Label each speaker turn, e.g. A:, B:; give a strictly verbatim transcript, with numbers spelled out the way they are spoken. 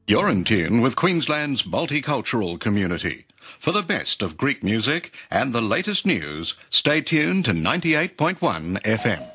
A: You're in tune with Queensland's multicultural community. For the best of Greek music and the latest news, stay tuned to ninety-eight point one F M.